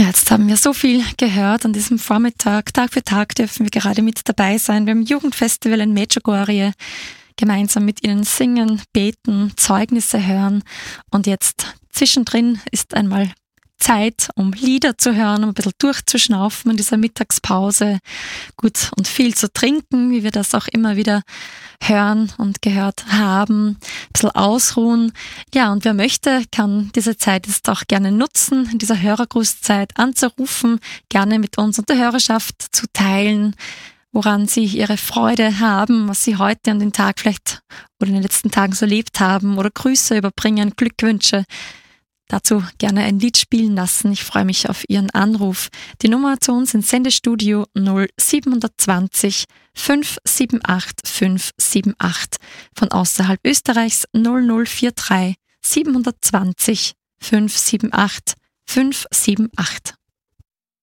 jetzt haben wir so viel gehört an diesem Vormittag. Tag für Tag dürfen wir gerade mit dabei sein beim Jugendfestival in Medjugorje, gemeinsam mit ihnen singen, beten, Zeugnisse hören. Und jetzt zwischendrin ist einmal Zeit, um Lieder zu hören, um ein bisschen durchzuschnaufen in dieser Mittagspause, gut und viel zu trinken, wie wir das auch immer wieder hören und gehört haben, ein bisschen ausruhen. Ja, und wer möchte, kann diese Zeit jetzt auch gerne nutzen, in dieser Hörergrußzeit anzurufen, gerne mit uns und der Hörerschaft zu teilen, woran sie ihre Freude haben, was sie heute an den Tag vielleicht oder in den letzten Tagen so erlebt haben oder Grüße überbringen, Glückwünsche. Dazu gerne ein Lied spielen lassen. Ich freue mich auf Ihren Anruf. Die Nummer zu uns ins Sendestudio 0720 578 578. Von außerhalb Österreichs 0043 720 578 578.